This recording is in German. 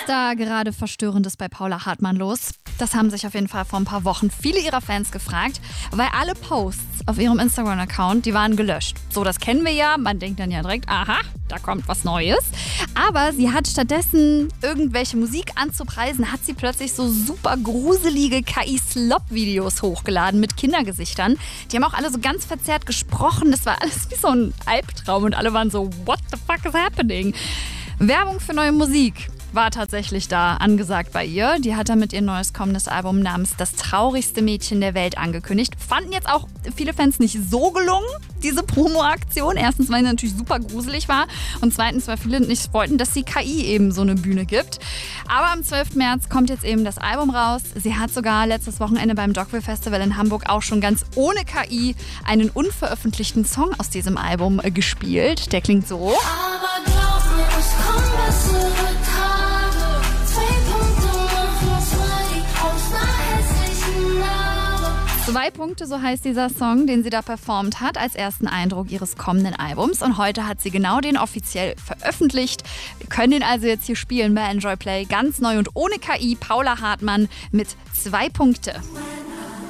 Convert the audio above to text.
da gerade Verstörendes bei Paula Hartmann los? Das haben sich auf jeden Fall vor ein paar Wochen viele ihrer Fans gefragt, weil alle Posts auf ihrem Instagram-Account, die waren gelöscht. So, das kennen wir ja. Man denkt dann ja direkt, aha, da kommt was Neues. Aber sie hat stattdessen irgendwelche Musik anzupreisen, hat sie plötzlich so super gruselige KI-Slop-Videos hochgeladen mit Kindergesichtern. Die haben auch alle so ganz verzerrt gesprochen. Das war alles wie so ein Albtraum und alle waren so, what the fuck is happening? Werbung für neue Musik war tatsächlich da angesagt bei ihr. Die hat damit ihr neues kommendes Album namens Das traurigste Mädchen der Welt angekündigt. Fanden jetzt auch viele Fans nicht so gelungen, diese Promo-Aktion. Erstens, weil sie natürlich super gruselig war und zweitens, weil viele nicht wollten, dass die KI eben so eine Bühne gibt. Aber am 12. März kommt jetzt eben das Album raus. Sie hat sogar letztes Wochenende beim Dogville Festival in Hamburg auch schon ganz ohne KI einen unveröffentlichten Song aus diesem Album gespielt. Der klingt so. Aber glaub mir, es kommen bessere Tage. 2 Punkte plus 2 aus einer hässlichen Narbe. 2 Punkte, so heißt dieser Song, den sie da performt hat, als ersten Eindruck ihres kommenden Albums. Und heute hat sie genau den offiziell veröffentlicht. Wir können den also jetzt hier spielen bei Enjoy Play. Ganz neu und ohne KI. Paula Hartmann mit 2 Punkte.